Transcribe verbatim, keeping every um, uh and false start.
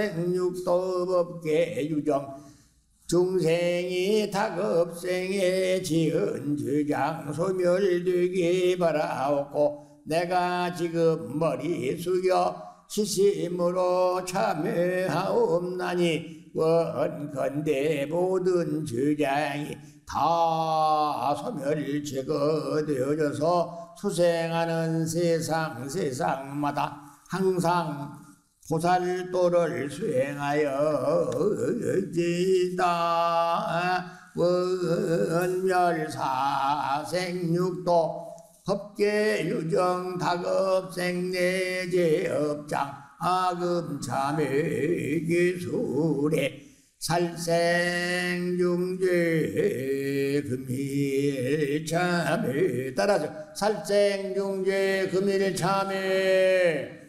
생육도 법계 유정 중생이 다급생에 지은 주장 소멸되기 바라옵고 내가 지금 머리 숙여 시심으로 참여하옵나니 원건대 모든 주장이 다 소멸 제거되어져서 수생하는 세상 세상마다 항상 보살도를 수행하여 지다 원멸사생육도 법계유정 다급생내제업장 아금참회기술에 살생중죄 금일참회 따라서 살생중죄 금일참회